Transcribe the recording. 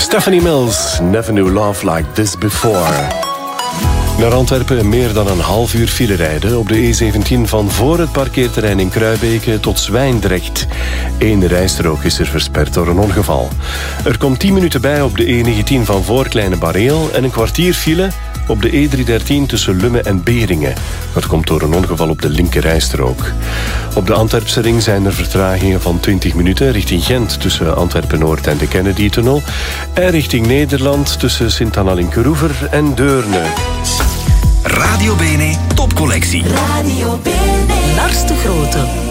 Stephanie Mills, Never Knew Love Like This Before. Naar Antwerpen meer dan een half uur file rijden op de E17 van voor het parkeerterrein in Kruibeke tot Zwijndrecht. 1 rijstrook is er versperd door een ongeval. Er komt 10 minuten bij op de E19 van voor Kleine Bareel en een kwartier file op de E313 tussen Lummen en Beringen. Dat komt door een ongeval op de linker rijstrook. Op de Antwerpse ring zijn er vertragingen van 20 minuten richting Gent tussen Antwerpen-Noord en de Kennedy-tunnel en richting Nederland tussen Sint-Anna-Linkeroever en Deurne. Radio Bene Topcollectie. Radio Bene. Lars de Grote.